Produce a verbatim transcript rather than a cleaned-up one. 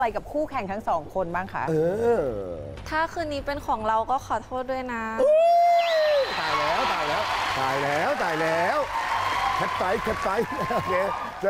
อะไรกับคู่แข่งทั้งสองคนบ้างคะเออถ้าคืนนี้เป็นของเราก็ขอโทษด้วยนะตายแล้วตายแล้วตายแล้วตายแล้วแคทไฟแคทไฟโอเค